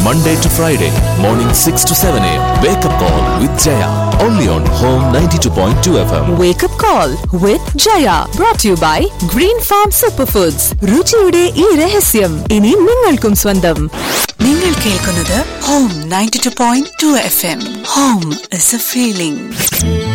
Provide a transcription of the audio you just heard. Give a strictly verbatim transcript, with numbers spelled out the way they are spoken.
Monday to Friday, morning six to seven a.m. Wake up call with Jaya. Only on Home ninety-two point two F M. Wake up call with Jaya. Brought to you by Green Farm Superfoods. രുചിയുടെ ഈ രഹസ്യം ഇനി നിങ്ങൾക്കും സ്വന്തം. നിങ്ങൾ കേൾക്കുന്നത് Home ninety-two point two F M. Home is a feeling.